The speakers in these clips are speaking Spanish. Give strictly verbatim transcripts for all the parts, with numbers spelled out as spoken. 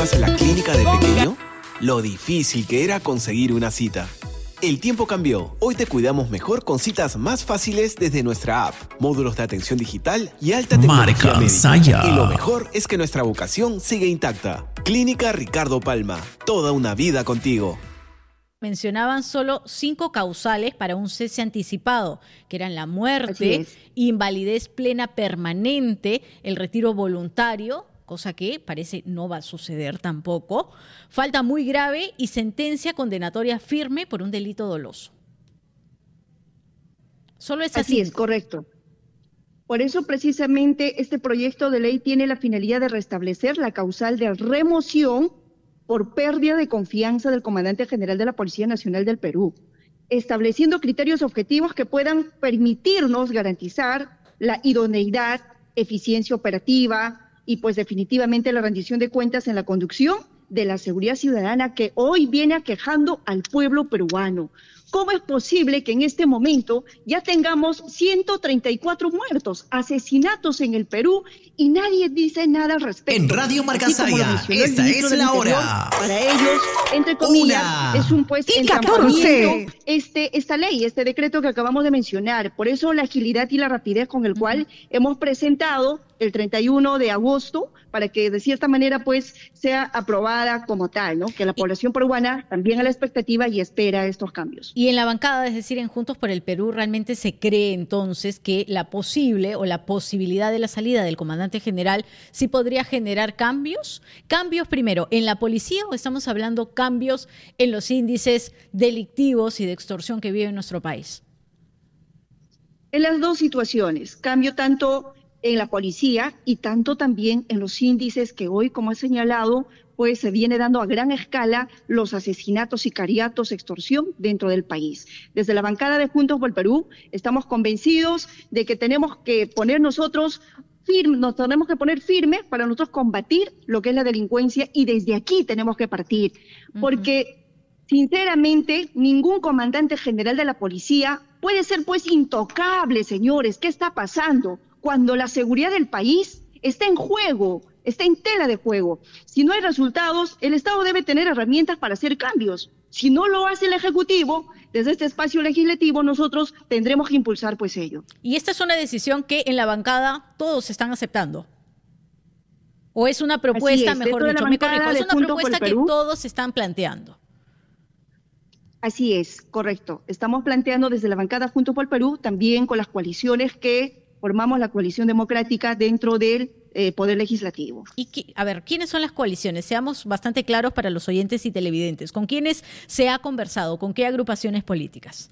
ibas a la clínica de pequeño? Lo difícil que era conseguir una cita. El tiempo cambió. Hoy te cuidamos mejor con citas más fáciles desde nuestra app, módulos de atención digital y alta tecnología Marca médica. Saya. Y lo mejor es que nuestra vocación sigue intacta. Clínica Ricardo Palma. Toda una vida contigo. Mencionaban solo cinco causales para un cese anticipado, que eran la muerte, invalidez plena permanente, el retiro voluntario, cosa que parece no va a suceder tampoco, falta muy grave y sentencia condenatoria firme por un delito doloso. Solo es así. Así es, correcto. Por eso, precisamente, este proyecto de ley tiene la finalidad de restablecer la causal de remoción por pérdida de confianza del comandante general de la Policía Nacional del Perú, estableciendo criterios objetivos que puedan permitirnos garantizar la idoneidad, eficiencia operativa y pues definitivamente la rendición de cuentas en la conducción de la seguridad ciudadana que hoy viene aquejando al pueblo peruano. ¿Cómo es posible que en este momento ya tengamos ciento treinta y cuatro muertos, asesinatos en el Perú y nadie dice nada al respecto? En Radio Marca Saya, esta es la hora. Para ellos, entre comillas, Una. es un pues entrampamiento este, esta ley, este decreto que acabamos de mencionar. Por eso la agilidad y la rapidez con el cual uh-huh. hemos presentado el treinta y uno de agosto, para que de cierta manera pues sea aprobada como tal, ¿no? Que la población peruana también a la expectativa y espera estos cambios. Y en la bancada, es decir, en Juntos por el Perú, ¿realmente se cree entonces que la posible o la posibilidad de la salida del comandante general sí podría generar cambios? Cambios primero en la policía, o estamos hablando cambios en los índices delictivos y de extorsión que vive nuestro país. En las dos situaciones, cambio tanto en la policía y tanto también en los índices que hoy, como he señalado, pues se viene dando a gran escala los asesinatos, sicariatos, extorsión dentro del país. Desde la bancada de Juntos por el Perú estamos convencidos de que tenemos que poner nosotros firmes, nos tenemos que poner firmes para nosotros combatir lo que es la delincuencia y desde aquí tenemos que partir, porque uh-huh. sinceramente ningún comandante general de la policía puede ser pues intocable, señores. ¿Qué está pasando? Cuando la seguridad del país está en juego, está en tela de juego. Si no hay resultados, el Estado debe tener herramientas para hacer cambios. Si no lo hace el Ejecutivo, desde este espacio legislativo nosotros tendremos que impulsar pues ello. ¿Y esta es una decisión que en la bancada todos están aceptando? ¿O es una propuesta, es, mejor dicho, me corrijo, es una propuesta que todos están planteando? Así es, correcto. Estamos planteando desde la bancada Juntos por el Perú, también con las coaliciones que formamos la coalición democrática dentro del eh, Poder Legislativo. Y que, a ver, ¿quiénes son las coaliciones? Seamos bastante claros para los oyentes y televidentes. ¿Con quiénes se ha conversado? ¿Con qué agrupaciones políticas?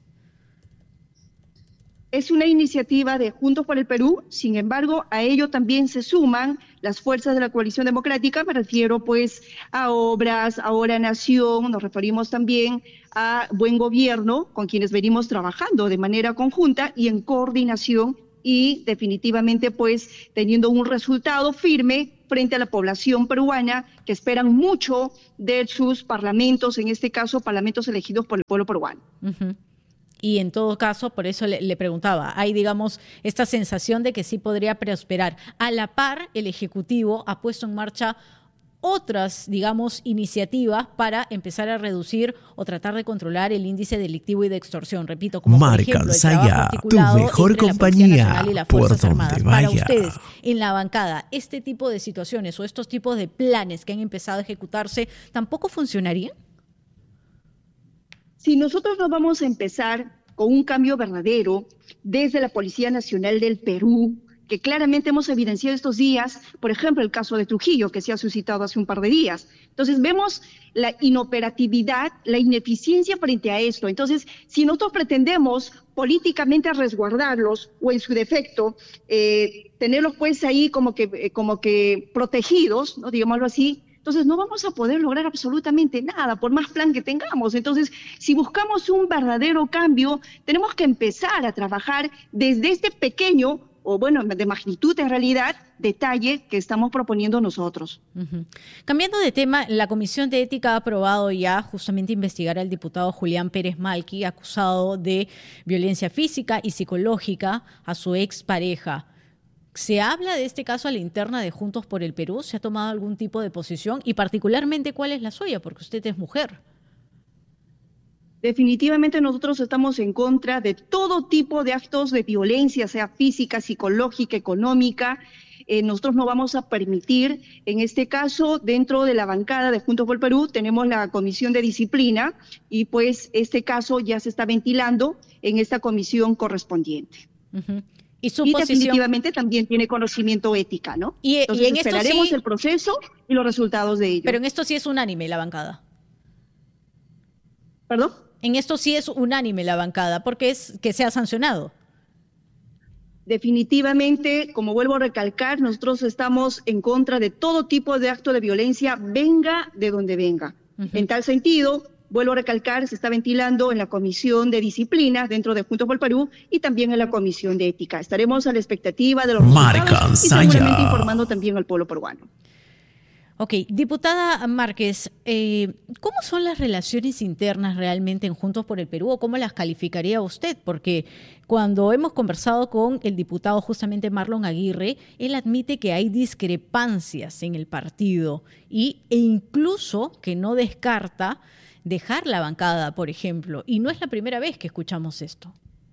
Es una iniciativa de Juntos por el Perú, sin embargo, a ello también se suman las fuerzas de la coalición democrática, me refiero pues a Obras, a Hora Nación, nos referimos también a Buen Gobierno, con quienes venimos trabajando de manera conjunta y en coordinación y definitivamente pues teniendo un resultado firme frente a la población peruana que esperan mucho de sus parlamentos, en este caso parlamentos elegidos por el pueblo peruano. Uh-huh. Y en todo caso, por eso le, le preguntaba, hay, digamos, esta sensación de que sí podría prosperar. A la par, el Ejecutivo ha puesto en marcha otras, digamos, iniciativas para empezar a reducir o tratar de controlar el índice delictivo y de extorsión. Repito, como por ejemplo, el trabajo articulado tu mejor entre compañía, la Policía Nacional y las Fuerzas Armadas. Vaya. Para ustedes, en la bancada, este tipo de situaciones o estos tipos de planes que han empezado a ejecutarse, ¿tampoco funcionarían? Si nosotros no vamos a empezar con un cambio verdadero desde la Policía Nacional del Perú, que claramente hemos evidenciado estos días, por ejemplo, el caso de Trujillo, que se ha suscitado hace un par de días. Entonces, vemos la inoperatividad, la ineficiencia frente a esto. Entonces, si nosotros pretendemos políticamente resguardarlos, o en su defecto, eh, tenerlos pues ahí como que, eh, como que protegidos, ¿no? Digámoslo así, entonces no vamos a poder lograr absolutamente nada, por más plan que tengamos. Entonces, si buscamos un verdadero cambio, tenemos que empezar a trabajar desde este pequeño, o bueno, de magnitud en realidad, detalle que estamos proponiendo nosotros. Uh-huh. Cambiando de tema, la Comisión de Ética ha aprobado ya justamente investigar al diputado Julián Pérez Malqui, acusado de violencia física y psicológica a su expareja. ¿Se habla de este caso a la interna de Juntos por el Perú? ¿Se ha tomado algún tipo de posición? Y particularmente, ¿cuál es la suya? Porque usted es mujer. Definitivamente nosotros estamos en contra de todo tipo de actos de violencia, sea física, psicológica, económica. Eh, nosotros no vamos a permitir, en este caso, dentro de la bancada de Juntos por el Perú, tenemos la Comisión de Disciplina y pues este caso ya se está ventilando en esta comisión correspondiente. Uh-huh. Y, su y posición... definitivamente también tiene conocimiento ética, ¿no? Y, Entonces y en esperaremos esto sí... el proceso y los resultados de ello. Pero en esto sí es unánime la bancada. ¿Perdón? En esto sí es unánime la bancada, porque es que sea sancionado. Definitivamente, como vuelvo a recalcar, nosotros estamos en contra de todo tipo de acto de violencia, venga de donde venga. Uh-huh. En tal sentido, vuelvo a recalcar, se está ventilando en la Comisión de Disciplina dentro de Juntos por el Perú y también en la Comisión de Ética. Estaremos a la expectativa de los resultados y seguramente informando también al pueblo peruano. Ok, diputada Márquez, eh, ¿cómo son las relaciones internas realmente en Juntos por el Perú o cómo las calificaría usted? Porque cuando hemos conversado con el diputado justamente Marlon Aguirre, él admite que hay discrepancias en el partido y, e incluso que no descarta dejar la bancada, por ejemplo, y no es la primera vez que escuchamos esto.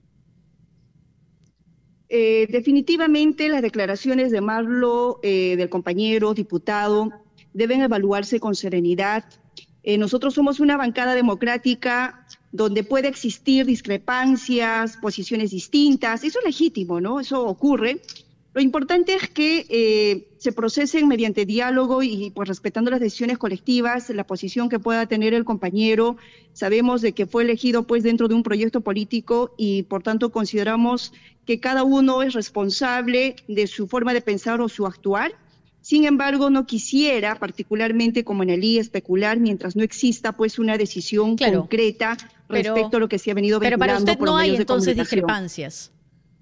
Eh, definitivamente las declaraciones de Marlon, eh, del compañero diputado, deben evaluarse con serenidad. Eh, nosotros somos una bancada democrática donde puede existir discrepancias, posiciones distintas, eso es legítimo, ¿no? Eso ocurre. Lo importante es que eh, se procesen mediante diálogo y pues respetando las decisiones colectivas, la posición que pueda tener el compañero. Sabemos de que fue elegido pues dentro de un proyecto político y por tanto consideramos que cada uno es responsable de su forma de pensar o su actuar. Sin embargo, no quisiera, particularmente como en el I E, especular mientras no exista pues una decisión claro, concreta respecto pero, a lo que se ha venido ventilando pero para usted por no los medios hay de entonces comunicación. Discrepancias.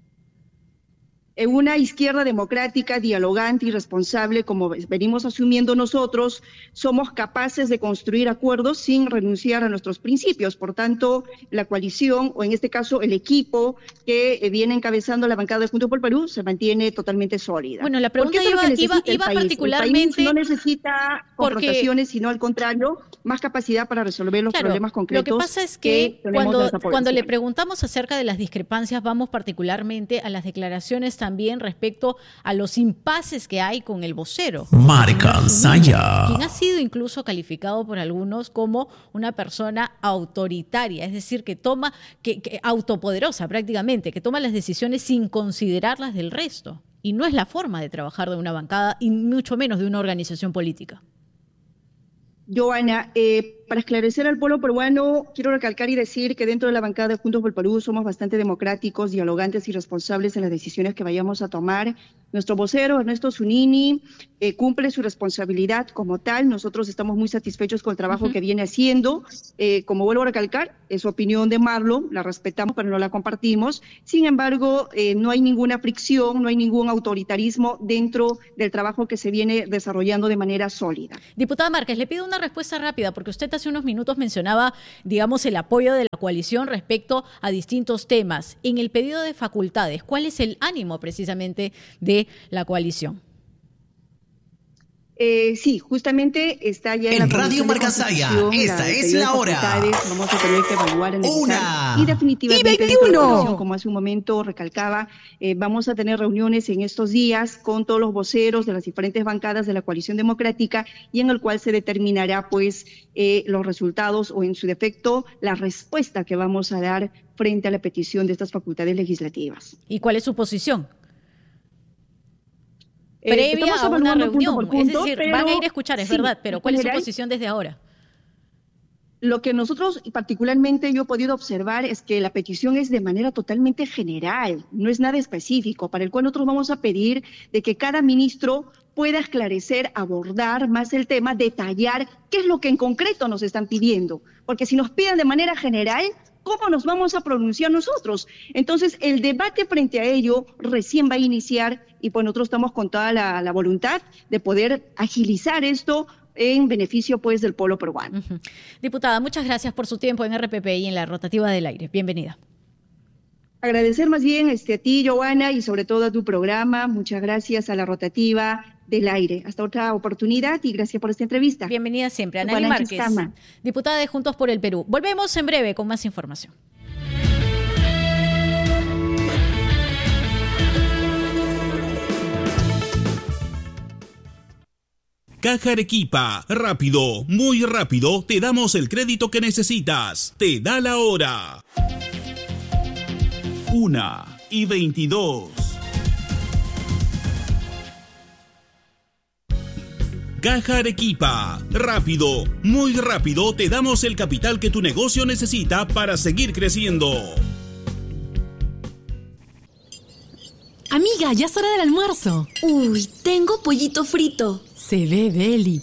En una izquierda democrática, dialogante y responsable, como venimos asumiendo nosotros, somos capaces de construir acuerdos sin renunciar a nuestros principios. Por tanto, la coalición, o en este caso el equipo que viene encabezando la bancada de Juntos por el Perú, se mantiene totalmente sólida. Bueno, la pregunta iba, es iba, el iba país. particularmente... El país no necesita confrontaciones, porque... sino al contrario, más capacidad para resolver los claro, problemas concretos. Lo que pasa es que, que cuando, de cuando le preguntamos acerca de las discrepancias, vamos particularmente a las declaraciones también respecto a los impases que hay con el vocero. Marca Saya. Quien ha sido incluso calificado por algunos como una persona autoritaria, es decir, que toma, que, que autopoderosa prácticamente, que toma las decisiones sin considerarlas del resto. Y no es la forma de trabajar de una bancada y mucho menos de una organización política. Joana, eh, para esclarecer al pueblo peruano, quiero recalcar y decir que dentro de la bancada de Juntos por el Perú somos bastante democráticos, dialogantes y responsables en las decisiones que vayamos a tomar. Nuestro vocero, Ernesto Zunini, eh, cumple su responsabilidad como tal. Nosotros estamos muy satisfechos con el trabajo uh-huh. que viene haciendo. Eh, como vuelvo a recalcar, es opinión de Marlon, la respetamos, pero no la compartimos. Sin embargo, eh, no hay ninguna fricción, no hay ningún autoritarismo dentro del trabajo que se viene desarrollando de manera sólida. Diputada Márquez, le pido una respuesta rápida, porque usted hace unos minutos mencionaba, digamos, el apoyo de la coalición respecto a distintos temas. En el pedido de facultades, ¿cuál es el ánimo precisamente de la coalición? Eh, sí, justamente está ya en, en Radio Marca Saya. Esta la, es la hora. Vamos a tener que evaluar, analizar, Una y definitivamente, y veintiuno. Como hace un momento recalcaba, eh, vamos a tener reuniones en estos días con todos los voceros de las diferentes bancadas de la coalición democrática y en el cual se determinará pues eh, los resultados o en su defecto la respuesta que vamos a dar frente a la petición de estas facultades legislativas. ¿Y cuál es su posición? Eh, Previa a una reunión, punto punto, es decir, pero, van a ir a escuchar, es sí, verdad, pero ¿cuál general, es su posición desde ahora? Lo que nosotros, y particularmente yo he podido observar, es que la petición es de manera totalmente general, no es nada específico, para el cual nosotros vamos a pedir de que cada ministro pueda esclarecer, abordar más el tema, detallar qué es lo que en concreto nos están pidiendo, porque si nos piden de manera general, ¿cómo nos vamos a pronunciar nosotros? Entonces, el debate frente a ello recién va a iniciar y pues nosotros estamos con toda la, la voluntad de poder agilizar esto en beneficio pues del pueblo peruano. Uh-huh. Diputada, muchas gracias por su tiempo en R P P y en la rotativa del aire. Bienvenida. Agradecer más bien este, a ti, Joana, y sobre todo a tu programa. Muchas gracias a la rotativa del aire. Hasta otra oportunidad y gracias por esta entrevista. Bienvenida siempre, Anali Márquez, diputada de Juntos por el Perú. Volvemos en breve con más información. Caja Arequipa, rápido, muy rápido, te damos el crédito que necesitas. Te da la hora. Una y veintidós. Caja Arequipa, rápido, muy rápido, te damos el capital que tu negocio necesita para seguir creciendo. Amiga, ya es hora del almuerzo. Uy, tengo pollito frito. Se ve deli.